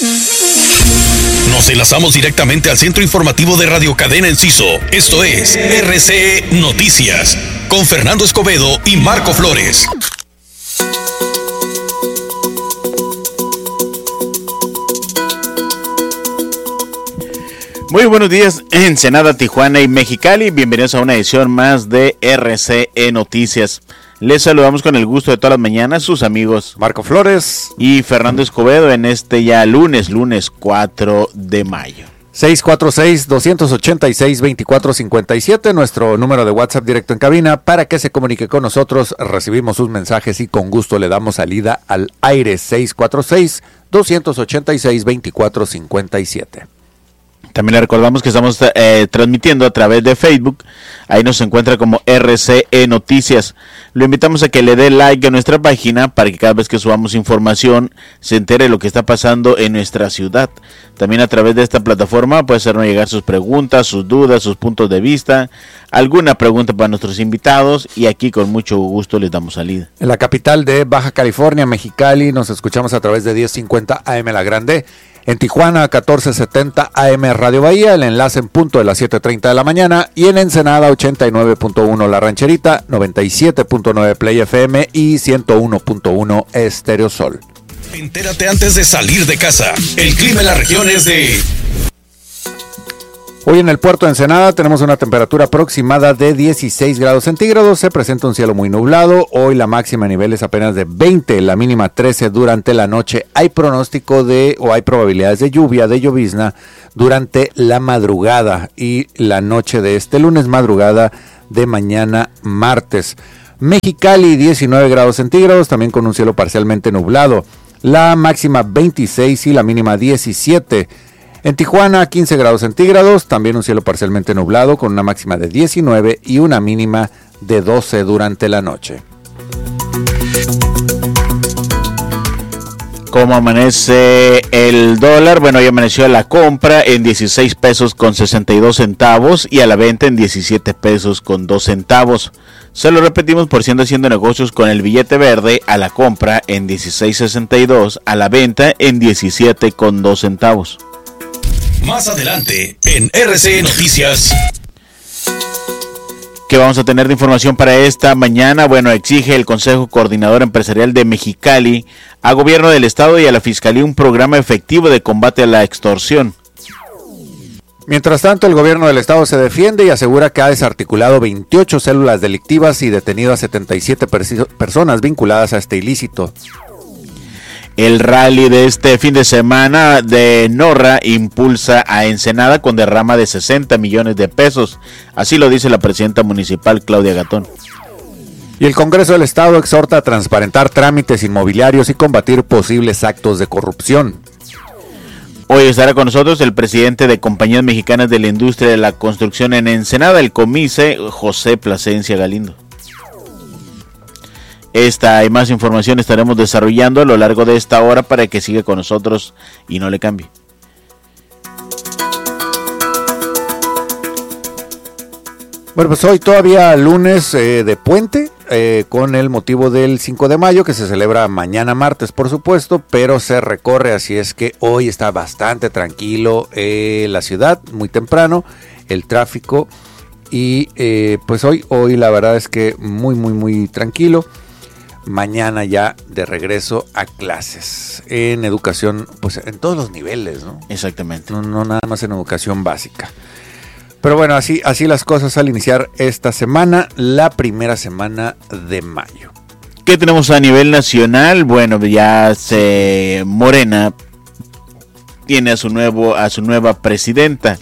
Nos enlazamos directamente al centro informativo de Radio Cadena Enciso. Esto es RCE Noticias, con Fernando Escobedo y Marco Flores. Muy buenos días, Ensenada, Tijuana y Mexicali. Bienvenidos a una edición más de RCE Noticias. Les saludamos con el gusto de todas las mañanas sus amigos Marco Flores y Fernando Escobedo en este ya lunes 4 de mayo. 646-286-2457, nuestro número de WhatsApp directo en cabina para que se comunique con nosotros. Recibimos sus mensajes y con gusto le damos salida al aire. 646-286-2457. También le recordamos que estamos transmitiendo a través de Facebook. Ahí nos encuentra como RCE Noticias. Lo invitamos a que le dé like a nuestra página para que cada vez que subamos información se entere de lo que está pasando en nuestra ciudad. También a través de esta plataforma puede hacernos llegar sus preguntas, sus dudas, sus puntos de vista, alguna pregunta para nuestros invitados y aquí con mucho gusto les damos salida. En la capital de Baja California, Mexicali, nos escuchamos a través de 1050 AM La Grande. En Tijuana, 1470 AM Radio Bahía, el enlace en punto de las 7:30 de la mañana. Y en Ensenada, 89.1 La Rancherita, 97.9 Play FM y 101.1 Estéreo Sol. Entérate antes de salir de casa. El clima en la región es de... Hoy en el puerto de Ensenada tenemos una temperatura aproximada de 16 grados centígrados. Se presenta un cielo muy nublado. Hoy la máxima a niveles apenas de 20, la mínima 13 durante la noche. Hay hay probabilidades de lluvia, de llovizna durante la madrugada y la noche de este lunes, madrugada de mañana martes. Mexicali, 19 grados centígrados, también con un cielo parcialmente nublado. La máxima 26 y la mínima 17. En Tijuana, 15 grados centígrados, también un cielo parcialmente nublado con una máxima de 19 y una mínima de 12 durante la noche. ¿Cómo amanece el dólar? Bueno, hoy amaneció a la compra en 16 pesos con 62 centavos y a la venta en 17 pesos con 2 centavos. Se lo repetimos por si anda haciendo negocios con el billete verde, a la compra en 16.62, a la venta en 17 con 2 centavos. Más adelante en RCE Noticias. ¿Qué vamos a tener de información para esta mañana? Bueno, exige el Consejo Coordinador Empresarial de Mexicali a Gobierno del Estado y a la Fiscalía un programa efectivo de combate a la extorsión. Mientras tanto, el gobierno del estado se defiende y asegura que ha desarticulado 28 células delictivas y detenido a 77 personas vinculadas a este ilícito. El rally de este fin de semana de Norra impulsa a Ensenada con derrama de 60 millones de pesos. Así lo dice la presidenta municipal, Claudia Gatón. Y el Congreso del Estado exhorta a transparentar trámites inmobiliarios y combatir posibles actos de corrupción. Hoy estará con nosotros el presidente de Compañías Mexicanas de la Industria de la Construcción en Ensenada, el COMICE, José Plasencia Galindo. Esta y más información estaremos desarrollando a lo largo de esta hora para que siga con nosotros y no le cambie. Bueno, pues hoy todavía lunes de puente, con el motivo del 5 de mayo, que se celebra mañana martes, por supuesto, pero se recorre, así es que hoy está bastante tranquilo la ciudad, muy temprano, el tráfico, y pues hoy la verdad es que muy tranquilo. Mañana ya de regreso a clases en educación, pues en todos los niveles, ¿no? Exactamente. No nada más en educación básica. Pero bueno, así las cosas al iniciar esta semana, la primera semana de mayo. ¿Qué tenemos a nivel nacional? Bueno, ya Morena tiene a su nueva presidenta.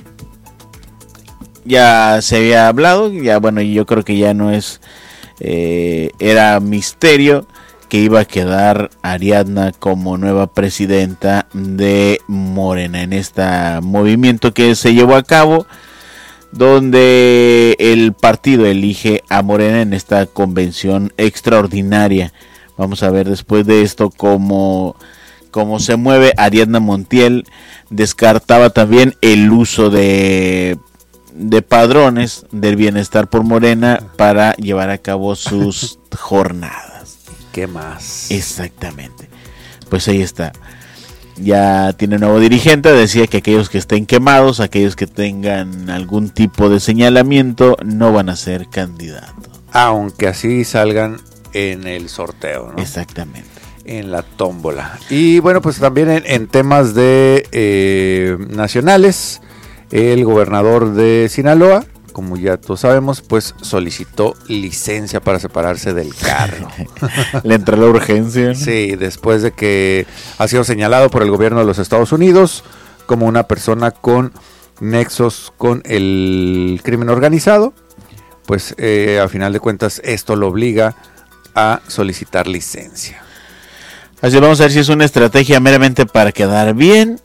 Ya se había hablado, ya bueno, yo creo que ya no es... era misterio que iba a quedar Ariadna como nueva presidenta de Morena en este movimiento que se llevó a cabo, donde el partido elige a Morena en esta convención extraordinaria. Vamos a ver después de esto cómo se mueve. Ariadna Montiel descartaba también el uso de padrones del bienestar por Morena para llevar a cabo sus jornadas. ¿Qué más? Exactamente. Pues ahí está. ya tiene nuevo dirigente. Decía que aquellos que estén quemados, aquellos que tengan algún tipo de señalamiento, no van a ser candidatos. Aunque así salgan en el sorteo, ¿no? Exactamente. En la tómbola. Y bueno, pues también en temas de nacionales, el gobernador de Sinaloa, como ya todos sabemos, pues solicitó licencia para separarse del cargo. Le entró la urgencia. Sí, después de que ha sido señalado por el gobierno de los Estados Unidos como una persona con nexos con el crimen organizado, pues a final de cuentas esto lo obliga a solicitar licencia. Así vamos a ver si es una estrategia meramente para quedar bien,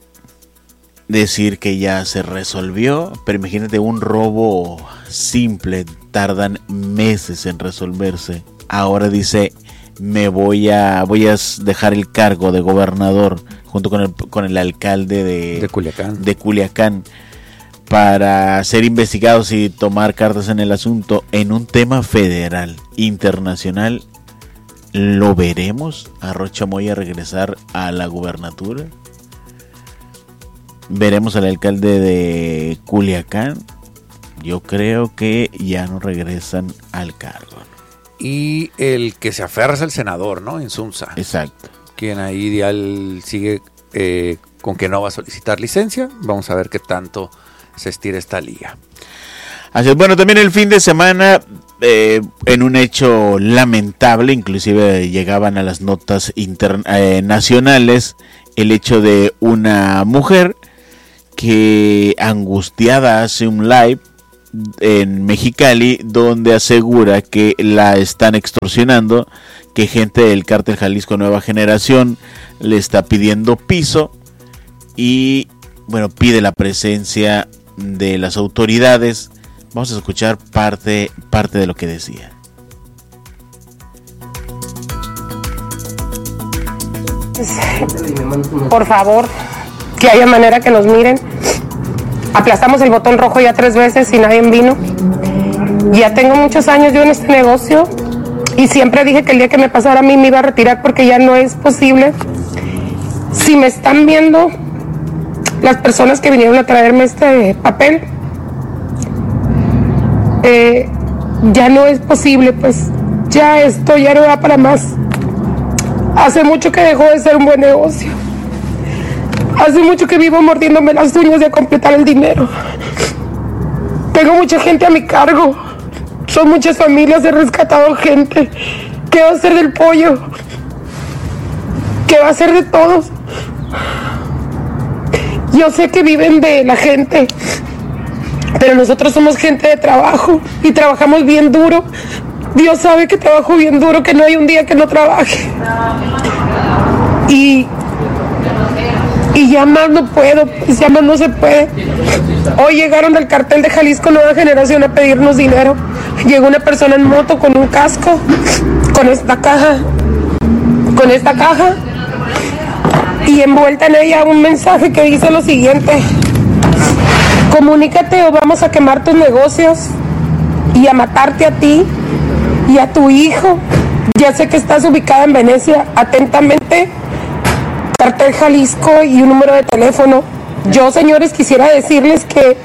decir que ya se resolvió, pero imagínate un robo simple, tardan meses en resolverse. Ahora dice, voy a dejar el cargo de gobernador junto con el alcalde de Culiacán para ser investigados y tomar cartas en el asunto en un tema federal, internacional. ¿Lo veremos a Rocha Moya regresar a la gubernatura? ¿Veremos al alcalde de Culiacán? Yo creo que ya no regresan al cargo. Y el que se aferra es el senador, ¿no? Insunza. Exacto. Quien ahí sigue con que no va a solicitar licencia. Vamos a ver qué tanto se estira esta liga. Así es. Bueno, también el fin de semana, en un hecho lamentable, inclusive llegaban a las notas nacionales, el hecho de una mujer que angustiada hace un live en Mexicali donde asegura que la están extorsionando, que gente del Cártel Jalisco Nueva Generación le está pidiendo piso y bueno, pide la presencia de las autoridades. Vamos a escuchar parte de lo que decía. Por favor, que haya manera que nos miren. Aplastamos el botón rojo ya 3 veces y nadie vino. Ya tengo muchos años yo en este negocio y siempre dije que el día que me pasara a mí me iba a retirar porque ya no es posible. Si me están viendo las personas que vinieron a traerme este papel, ya no es posible, pues ya esto ya no da para más. Hace mucho que dejó de ser un buen negocio. Hace mucho que vivo mordiéndome las uñas de completar el dinero. Tengo mucha gente a mi cargo. Son muchas familias, he rescatado gente. ¿Qué va a hacer del pollo? ¿Qué va a hacer de todos? Yo sé que viven de la gente, pero nosotros somos gente de trabajo y trabajamos bien duro. Dios sabe que trabajo bien duro, que no hay un día que no trabaje. Y ya más no puedo, pues ya más no se puede. Hoy llegaron del Cartel de Jalisco Nueva Generación a pedirnos dinero. Llegó una persona en moto con un casco, con esta caja, y envuelta en ella un mensaje que dice lo siguiente: comunícate o vamos a quemar tus negocios y a matarte a ti y a tu hijo. Ya sé que estás ubicada en Venecia. Atentamente, Cartel Jalisco, y un número de teléfono. Yo, señores, quisiera decirles que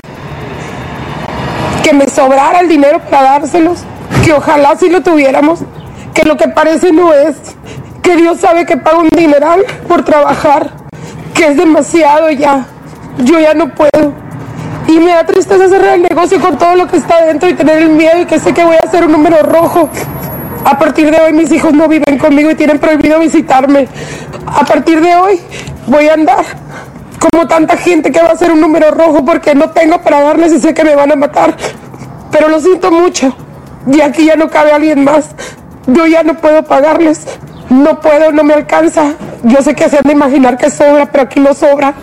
me sobrara el dinero para dárselos, que ojalá si lo tuviéramos, que lo que parece no es, que Dios sabe que pago un dineral por trabajar, que es demasiado ya. Yo ya no puedo. Y me da tristeza cerrar el negocio con todo lo que está dentro y tener el miedo y que sé que voy a hacer un número rojo. A partir de hoy mis hijos no viven conmigo y tienen prohibido visitarme. A partir de hoy voy a andar como tanta gente que va a hacer un número rojo porque no tengo para darles y sé que me van a matar. Pero lo siento mucho. Y aquí ya no cabe alguien más. Yo ya no puedo pagarles. No puedo, no me alcanza. Yo sé que se han de imaginar que sobra, pero aquí no sobra.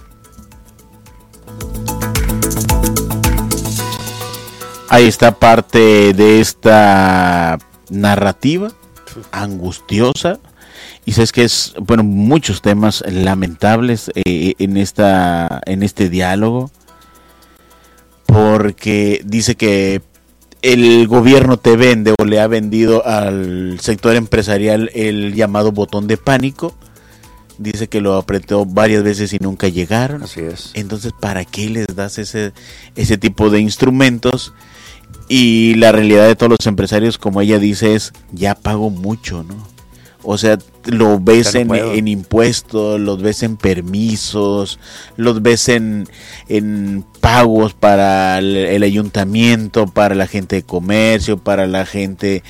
Ahí está parte de esta narrativa angustiosa. Y sabes que es, bueno, muchos temas lamentables en este diálogo, porque dice que el gobierno te vende o le ha vendido al sector empresarial el llamado botón de pánico, dice que lo apretó varias veces y nunca llegaron. Así es. Entonces, ¿para qué les das ese tipo de instrumentos? Y la realidad de todos los empresarios, como ella dice, es ya pago mucho, ¿no? O sea, lo ves en impuestos, los ves en permisos, los ves en pagos para el ayuntamiento, para la gente de comercio, para la gente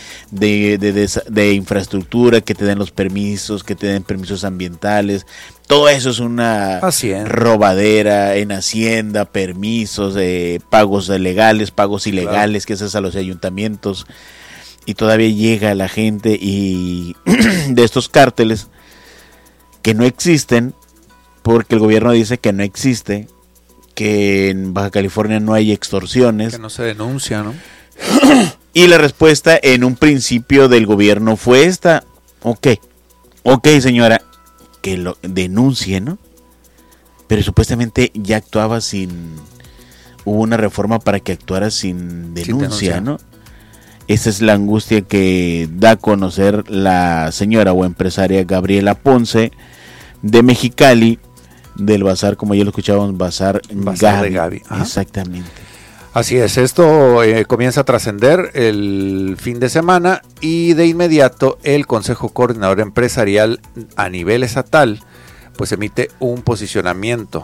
de infraestructura, que te den los permisos, que te den permisos ambientales. Todo eso es una robadera en Hacienda, permisos, pagos legales, pagos ilegales, que haces a los ayuntamientos. Y todavía llega la gente y de estos cárteles que no existen, porque el gobierno dice que no existe, que en Baja California no hay extorsiones. Que no se denuncia, ¿no? Y la respuesta en un principio del gobierno fue esta: ok señora, que lo denuncie, ¿no? Pero supuestamente ya actuaba hubo una reforma para que actuara sin denuncia, ¿no? Esa es la angustia que da a conocer la señora o empresaria Gabriela Ponce de Mexicali, del bazar, como ya lo escuchábamos, bazar de Gaby. Ajá. Exactamente. Así es, esto comienza a trascender el fin de semana y de inmediato el Consejo Coordinador Empresarial a nivel estatal pues emite un posicionamiento,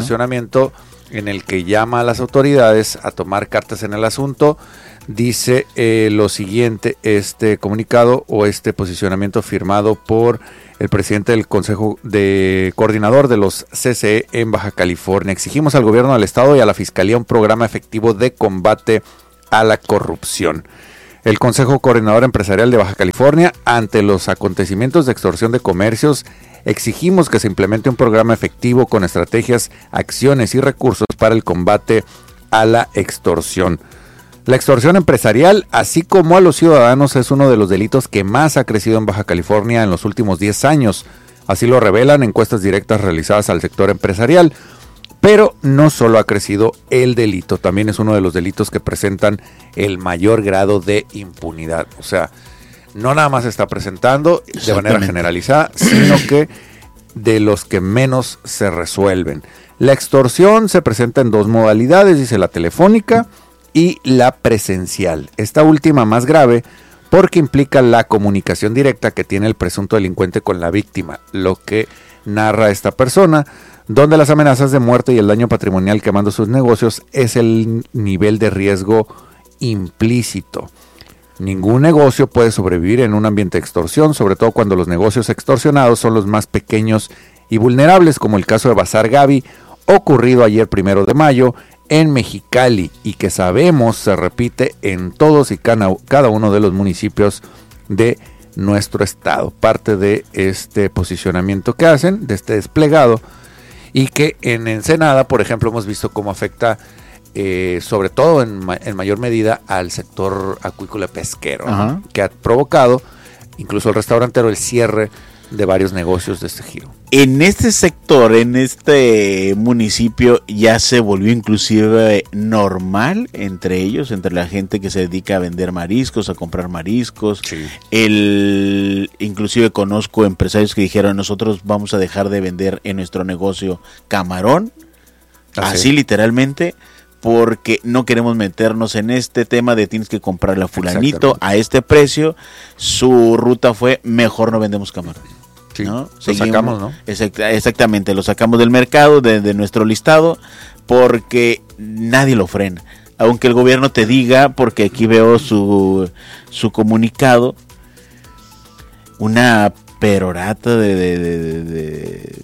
en el que llama a las autoridades a tomar cartas en el asunto. Dice lo siguiente, este comunicado o este posicionamiento firmado por el presidente del Consejo Coordinador de los CCE en Baja California. Exigimos al gobierno del estado y a la fiscalía un programa efectivo de combate a la corrupción. El Consejo Coordinador Empresarial de Baja California, ante los acontecimientos de extorsión de comercios, exigimos que se implemente un programa efectivo con estrategias, acciones y recursos para el combate a la extorsión. La extorsión empresarial, así como a los ciudadanos, es uno de los delitos que más ha crecido en Baja California en los últimos 10 años. Así lo revelan encuestas directas realizadas al sector empresarial. Pero no solo ha crecido el delito, también es uno de los delitos que presentan el mayor grado de impunidad. O sea, no nada más se está presentando de manera generalizada, sino que de los que menos se resuelven. La extorsión se presenta en dos modalidades, dice la telefónica y la presencial. Esta última más grave porque implica la comunicación directa que tiene el presunto delincuente con la víctima, lo que narra esta persona, donde las amenazas de muerte y el daño patrimonial quemando sus negocios es el nivel de riesgo implícito. Ningún negocio puede sobrevivir en un ambiente de extorsión, sobre todo cuando los negocios extorsionados son los más pequeños y vulnerables, como el caso de Bazar Gaby, ocurrido ayer 1 de mayo en Mexicali, y que sabemos se repite en todos y cada uno de los municipios de nuestro estado. Parte de este posicionamiento que hacen, de este desplegado, y que en Ensenada, por ejemplo, hemos visto cómo afecta sobre todo en mayor medida al sector acuícola pesquero, ¿no? Que ha provocado incluso el restaurantero el cierre de varios negocios de este giro. En este sector, en este municipio, ya se volvió inclusive normal entre ellos, entre la gente que se dedica a vender mariscos, a comprar mariscos. Sí. Inclusive conozco empresarios que dijeron: nosotros vamos a dejar de vender en nuestro negocio camarón, así literalmente, porque no queremos meternos en este tema de tienes que comprarle a fulanito a este precio. Su ruta fue: mejor no vendemos camarón. Sí, ¿no? Lo sacamos, ¿no? Exactamente, lo sacamos del mercado, de nuestro listado, porque nadie lo frena. Aunque el gobierno te diga, porque aquí veo su comunicado, una perorata de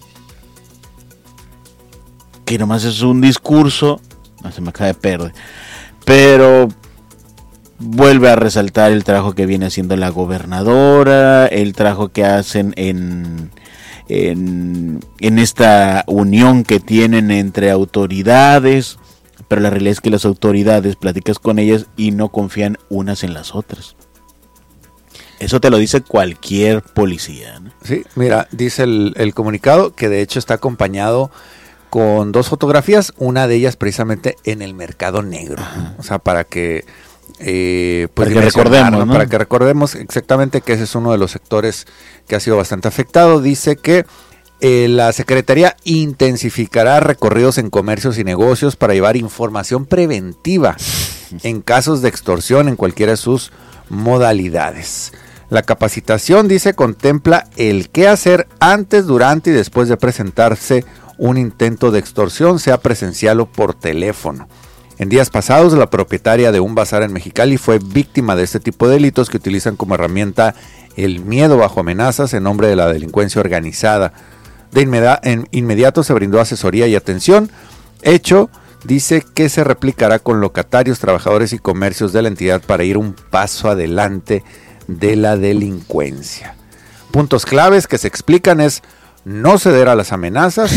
que nomás es un discurso. No, se me acaba de perder, pero vuelve a resaltar el trabajo que viene haciendo la gobernadora, el trabajo que hacen en esta unión que tienen entre autoridades, pero la realidad es que las autoridades platicas con ellas y no confían unas en las otras. Eso te lo dice cualquier policía, ¿no? Sí, mira, dice el comunicado que de hecho está acompañado con dos fotografías, una de ellas precisamente en el mercado negro. O sea, para que para que recordemos, ¿no? Para que recordemos exactamente que ese es uno de los sectores que ha sido bastante afectado. Dice que la Secretaría intensificará recorridos en comercios y negocios para llevar información preventiva en casos de extorsión en cualquiera de sus modalidades. La capacitación, dice, contempla el qué hacer antes, durante y después de presentarse un intento de extorsión, sea presencial o por teléfono. En días pasados, la propietaria de un bazar en Mexicali fue víctima de este tipo de delitos que utilizan como herramienta el miedo bajo amenazas en nombre de la delincuencia organizada. De inmediato se brindó asesoría y atención, hecho, dice, que se replicará con locatarios, trabajadores y comercios de la entidad para ir un paso adelante de la delincuencia. Puntos claves que se explican es no ceder a las amenazas,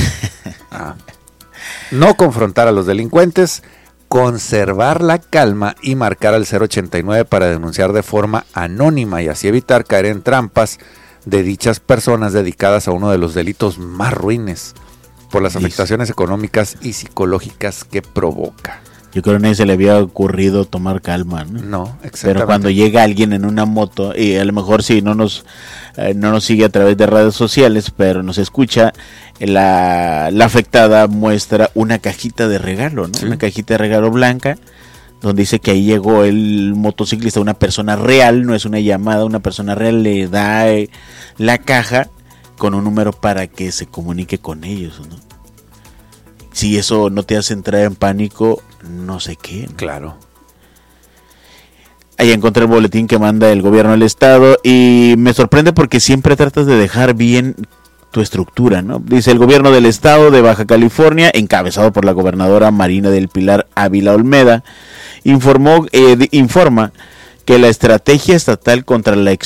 no confrontar a los delincuentes, conservar la calma y marcar al 089 para denunciar de forma anónima y así evitar caer en trampas de dichas personas dedicadas a uno de los delitos más ruines por las afectaciones económicas y psicológicas que provoca. Yo creo que a nadie se le había ocurrido tomar calma, ¿no? No, exactamente. Pero cuando llega alguien en una moto, y a lo mejor sí, no nos sigue a través de redes sociales, pero nos escucha, la afectada muestra una cajita de regalo, ¿no? Sí. Una cajita de regalo blanca, donde dice que ahí llegó el motociclista, una persona real, no es una llamada, una persona real le da la caja con un número para que se comunique con ellos, ¿no? Si eso no te hace entrar en pánico, no sé qué, ¿no? Claro. Ahí encontré el boletín que manda el gobierno del estado y me sorprende porque siempre tratas de dejar bien tu estructura, ¿no? Dice: el gobierno del estado de Baja California, encabezado por la gobernadora Marina del Pilar Ávila Olmeda, informa que la estrategia estatal contra la